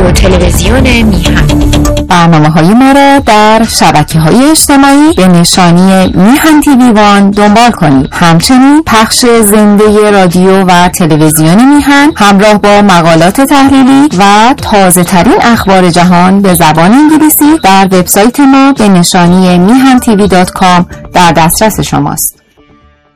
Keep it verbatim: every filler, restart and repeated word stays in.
رادیو تلویزیون میهن. برنامه‌های ما را در شبکه‌های اجتماعی به نشانی میهن تیوی وان دنبال کنید. همچنین پخش زنده رادیو و تلویزیون میهن همراه با مقالات تحلیلی و تازه‌ترین اخبار جهان به زبان انگلیسی در وبسایت ما به نشانی میهن تیوی دات کام در دسترس شماست.